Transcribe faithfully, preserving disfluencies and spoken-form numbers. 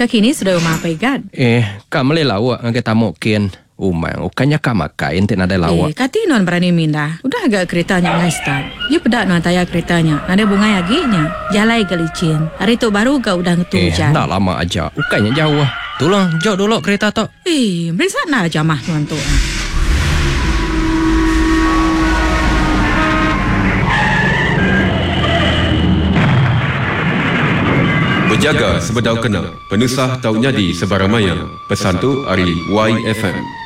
Kekini sudah umapai kan? Eh, kak malay lawak ng kita mo kin. Umang, ukanya kak makain tin ada Eh, lawak. kati non berani minda. Udah agak keretanya ngai start. Dia pedak non taya keretanya. Ada bunga yaginya. Jalai galicin. Hari tu baru kau udah ngetu Eh, hujan. tak lama aja. Ukanya jauh. Tolong, jauh dulu kereta tu. Eh, merisa na aja mah tuan tu. Berjaga sebedau kena. Penusah tau nyadi sebarang maya. Pesan tu hari Y F M.